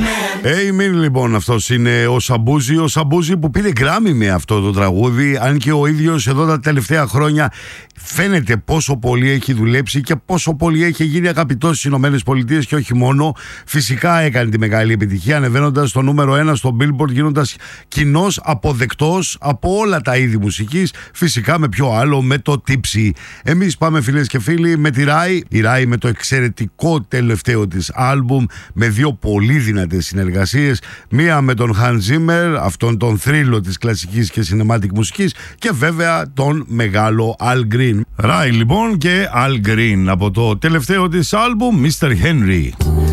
Amen, λοιπόν, αυτός είναι ο Σαμπούζη που πήρε Γκράμι με αυτό το τραγούδι. Αν και ο ίδιος εδώ τα τελευταία χρόνια φαίνεται πόσο πολύ έχει δουλέψει και πόσο πολύ έχει γίνει αγαπητός στις ΗΠΑ και όχι μόνο. Φυσικά έκανε τη μεγάλη επιτυχία, ανεβαίνοντας στο νούμερο 1 στο Billboard, γίνοντας κοινώς αποδεκτός από όλα τα είδη μουσικής. Φυσικά με ποιο άλλο, με το Tipsy. Εμείς πάμε, φίλες και φίλοι, με τη Rai. Η Rai με το εξαιρετικό τελευταίο της άλμπουμ, με δύο πολύ δυνατές συνεργασίες. Μία με τον Hans Zimmer, αυτόν τον θρύλο της κλασικής και cinematic μουσικής, και βέβαια τον μεγάλο Al Green. Rai λοιπόν και Al Green από το τελευταίο της άλμπουμ, Mr. Henry.